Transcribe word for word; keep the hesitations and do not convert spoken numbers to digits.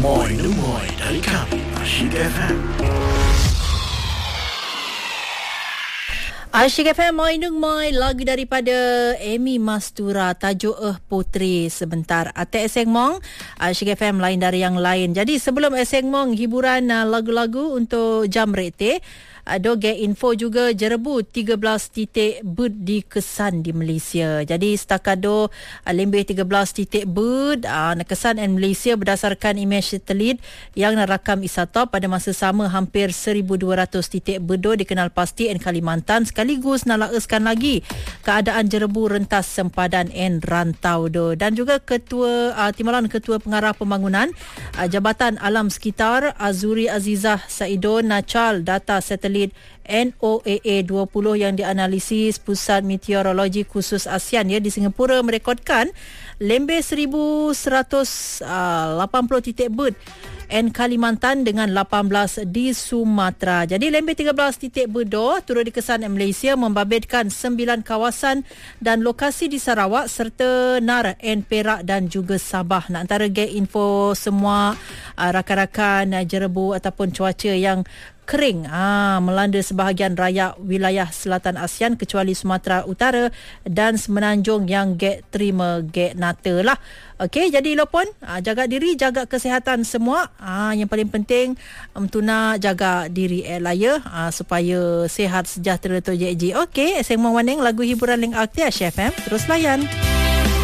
Moi Moi dari kami Asyik F M. Asyik F M, Moi Nung Moi, lagu daripada Amy Mastura, tajuk Eh Putri Sebentar. Atek Eseng Mong, Asyik F M lain dari yang lain. Jadi sebelum Eseng Mong hiburan uh, lagu-lagu untuk jam rete, ada get info juga Jerebu tiga belas titik bud dikesan di Malaysia. Jadi setakat do uh, lembih tiga belas titik bud uh, kesan di Malaysia berdasarkan imej satelit yang rakam ISATOP pada masa sama hampir seribu dua ratus titik bedo dikenal pasti di Kalimantan. Sekaligus nak laeskan lagi keadaan Jerebu rentas sempadan en rantau do. Dan juga Ketua uh, Timbalan Ketua Pengarah Pembangunan uh, Jabatan Alam Sekitar Azuri Azizah Saidon Nacal data satelit N O A A dua puluh yang dianalisis Pusat Meteorologi Khusus ASEAN ya di Singapura merekodkan lembih seribu seratus lapan puluh titik bud N Kalimantan dengan lapan belas di Sumatera. Jadi lembih tiga belas titik bedo turut dikesan di Malaysia membabitkan sembilan kawasan dan lokasi di Sarawak serta Nar, N Perak dan juga Sabah. Nak antara get info semua uh, rakan-rakan uh, Jerebu ataupun cuaca yang kering ah melanda sebahagian raya wilayah selatan ASEAN kecuali Sumatera Utara dan Semenanjung yang get terima get nata lah. Okey, jadi lo pun ah, jaga diri, jaga kesihatan semua. Ah yang paling penting um, tuna jaga diri eh laya ah, supaya sihat sejahtera tu je. Okey, Seng Mong Waneng lagu hiburan Link Aktia Chef M terus layan.